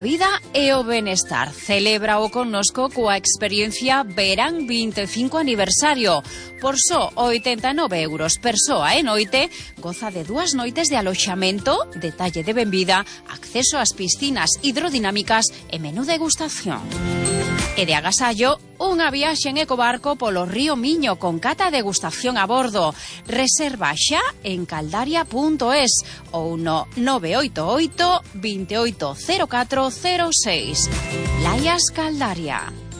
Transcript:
Vida e o benestar. Celebra o connosco coa experiencia Verán 25 aniversario. Por só 89 euros persoa e noite, goza de 2 noites de aloxamento, detalle de benvida, acceso ás piscinas hidrodinámicas e menú degustación. E de agasallo, unha viaxe en ecobarco polo río Miño con cata e degustación a bordo. Reserva xa en caldaria.es ou no 988 280406. Laias Caldaria.